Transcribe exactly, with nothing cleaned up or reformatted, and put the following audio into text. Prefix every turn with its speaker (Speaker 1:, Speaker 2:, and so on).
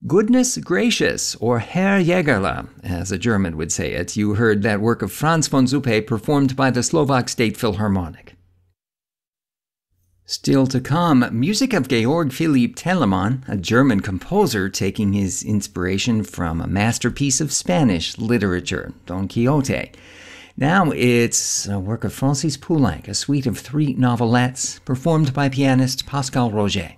Speaker 1: Goodness gracious, or Herr Jägerle, as a German would say it. You heard that work of Franz von Zuppe performed by the Slovak State Philharmonic. Still to come, music of Georg Philipp Telemann, a German composer taking his inspiration from a masterpiece of Spanish literature, Don Quixote. Now it's a work of Francis Poulenc, a suite of three novelettes performed by pianist Pascal Roger.